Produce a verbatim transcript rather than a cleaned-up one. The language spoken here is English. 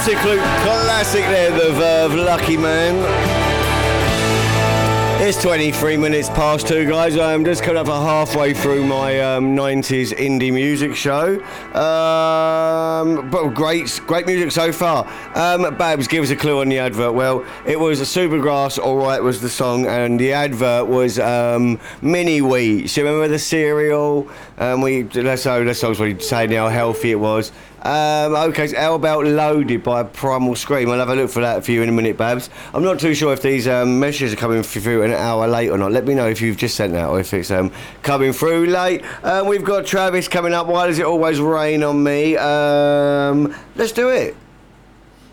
absolute classic there, the Verve, Lucky Man. It's twenty-three minutes past two, guys. I'm just coming up for halfway through my um, nineties indie music show. Um, but great, great music so far. Um, Babs, give us a clue on the advert. Well, it was a Supergrass, All Right was the song, and the advert was um, Mini Wheats. You remember the cereal? Um, we that's how that's what we saying how healthy it was. Um, okay, so how about Loaded by Primal Scream? I'll have a look for that for you in a minute, Babs. I'm not too sure if these um, messages are coming through an hour late or not. Let me know if you've just sent that or if it's um, coming through late. Uh, we've got Travis coming up. Why does it always rain on me? Um, let's do it.